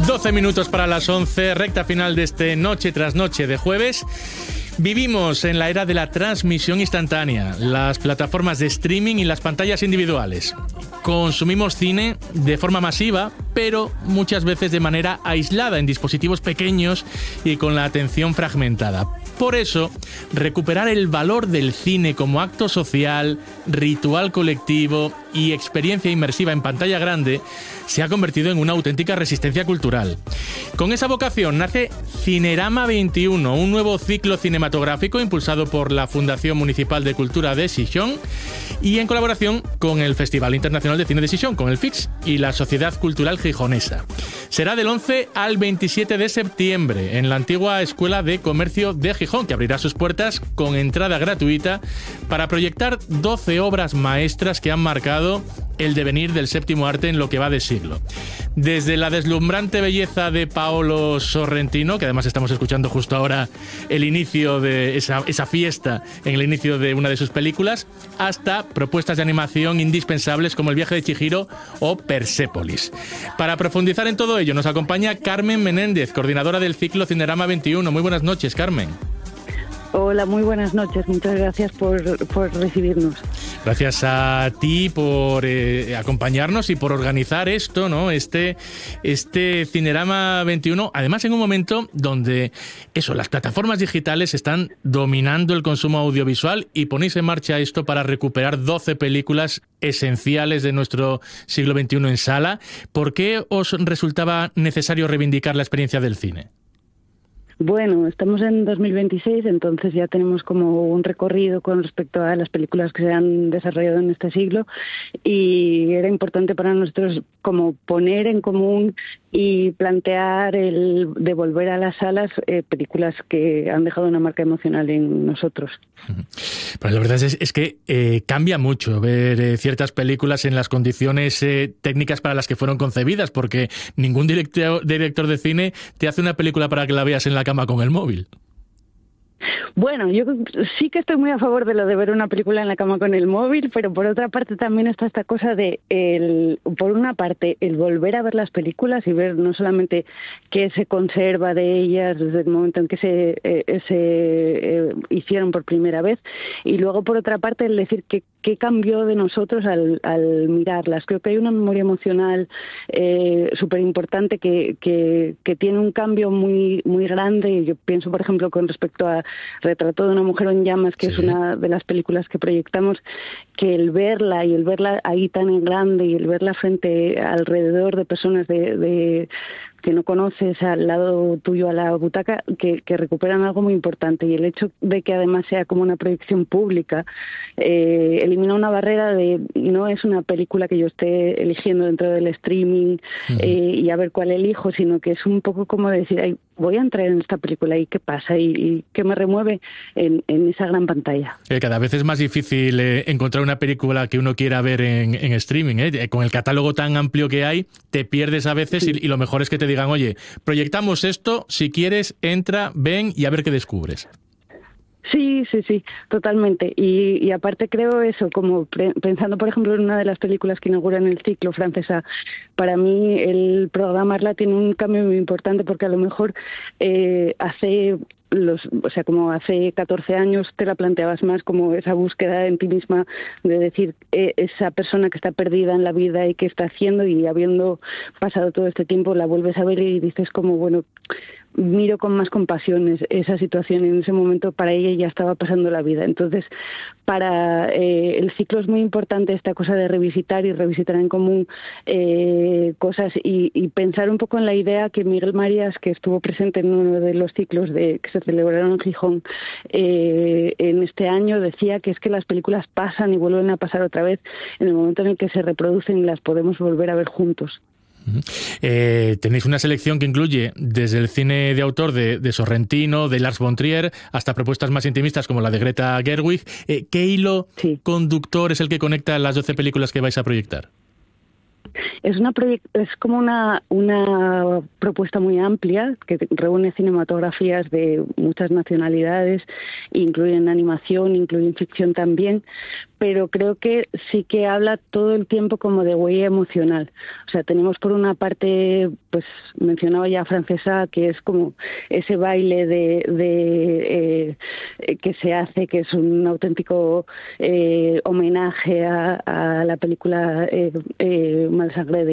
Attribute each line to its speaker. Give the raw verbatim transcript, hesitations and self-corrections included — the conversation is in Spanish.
Speaker 1: doce minutos para las once, recta final de este Noche tras Noche de jueves. Vivimos en la era de la transmisión instantánea, las plataformas de streaming y las pantallas individuales. Consumimos cine de forma masiva, pero muchas veces de manera aislada en dispositivos pequeños y con la atención fragmentada. Por eso, recuperar el valor del cine como acto social, ritual colectivo y experiencia inmersiva en pantalla grande se ha convertido en una auténtica resistencia cultural. Con esa vocación nace Cinerama veintiuno, un nuevo ciclo cinematográfico impulsado por la Fundación Municipal de Cultura de Xixón y en colaboración con el Festival Internacional de Cine de Xixón, con el F I X y la Sociedad Cultural Gijonesa. Será del once al veintisiete de septiembre en la antigua Escuela de Comercio de Gijón, que abrirá sus puertas con entrada gratuita para proyectar doce obras maestras que han marcado el devenir del séptimo arte en lo que va de siglo. Desde la deslumbrante belleza de Paolo Sorrentino, que además estamos escuchando justo ahora el inicio de esa, esa fiesta en el inicio de una de sus películas, hasta propuestas de animación indispensables como El viaje de Chihiro o Persépolis. Para profundizar en todo ello nos acompaña Carmen Menéndez, coordinadora del ciclo Cinerama veintiuno. Muy buenas noches, Carmen.
Speaker 2: Hola, muy buenas noches. Muchas gracias por, por recibirnos.
Speaker 1: Gracias a ti por eh, acompañarnos y por organizar esto, ¿no? Este, este Cinerama veintiuno, además en un momento donde eso, las plataformas digitales están dominando el consumo audiovisual y ponéis en marcha esto para recuperar doce películas esenciales de nuestro siglo veintiuno en sala. ¿Por qué os resultaba necesario reivindicar la experiencia del cine?
Speaker 2: Bueno, estamos en dos mil veintiséis, entonces ya tenemos como un recorrido con respecto a las películas que se han desarrollado en este siglo y era importante para nosotros como poner en común y plantear el devolver a las salas eh, películas que han dejado una marca emocional en nosotros.
Speaker 1: Pues la verdad es, es que eh, cambia mucho ver eh, ciertas películas en las condiciones eh, técnicas para las que fueron concebidas, porque ningún director, director de cine te hace una película para que la veas en la cama con el móvil.
Speaker 2: Bueno, yo sí que estoy muy a favor de lo de ver una película en la cama con el móvil, pero por otra parte también está esta cosa de, el, por una parte, el volver a ver las películas y ver no solamente qué se conserva de ellas desde el momento en que se, eh, se eh, hicieron por primera vez, y luego por otra parte el decir que qué cambió de nosotros al, al mirarlas. Creo que hay una memoria emocional eh, súper importante que, que, que tiene un cambio muy, muy grande. Yo pienso, por ejemplo, con respecto a Retrato de una mujer en llamas, que sí. Es una de las películas que proyectamos, que el verla y el verla ahí tan en grande y el verla frente alrededor de personas de, de que no conoces al lado tuyo a la butaca, que, que recuperan algo muy importante, y el hecho de que además sea como una proyección pública eh, elimina una barrera de no es una película que yo esté eligiendo dentro del streaming uh-huh. eh, y a ver cuál elijo, sino que es un poco como decir, ay, voy a entrar en esta película y qué pasa y, y qué me remueve en, en esa gran pantalla.
Speaker 1: Eh, cada vez es más difícil eh, encontrar una película que uno quiera ver en, en streaming. ¿eh? Con el catálogo tan amplio que hay, te pierdes a veces sí. y, y lo mejor es que te digan, oye, proyectamos esto, si quieres, entra, ven y a ver qué descubres.
Speaker 2: Sí, sí, sí, totalmente. Y, y aparte creo eso, como pre- pensando, por ejemplo, en una de las películas que inauguran el ciclo francesa, para mí el programarla tiene un cambio muy importante porque a lo mejor eh, hace... Los, o sea, como hace catorce años te la planteabas más como esa búsqueda en ti misma de decir eh, esa persona que está perdida en la vida y que está haciendo, y habiendo pasado todo este tiempo la vuelves a ver y dices como, bueno, miro con más compasión esa situación. En ese momento para ella ya estaba pasando la vida. Entonces, para eh, el ciclo es muy importante esta cosa de revisitar y revisitar en común eh, cosas y, y pensar un poco en la idea que Miguel Marías, que estuvo presente en uno de los ciclos de que se celebraron en Gijón eh, en este año, decía que es que las películas pasan y vuelven a pasar otra vez en el momento en el que se reproducen y las podemos volver a ver juntos.
Speaker 1: Eh, tenéis una selección que incluye desde el cine de autor de, de Sorrentino, de Lars von Trier, hasta propuestas más intimistas como la de Greta Gerwig. Eh, ¿Qué hilo sí. conductor es el que conecta las doce películas que vais a proyectar?
Speaker 2: Es una proye- es como una, una propuesta muy amplia que reúne cinematografías de muchas nacionalidades, incluyen animación, incluyen ficción también, pero creo que sí que habla todo el tiempo como de huella emocional. O sea, tenemos por una parte, pues mencionaba ya Francesa, que es como ese baile de, de eh, que se hace, que es un auténtico eh, homenaje a, a la película eh, eh, Malsangre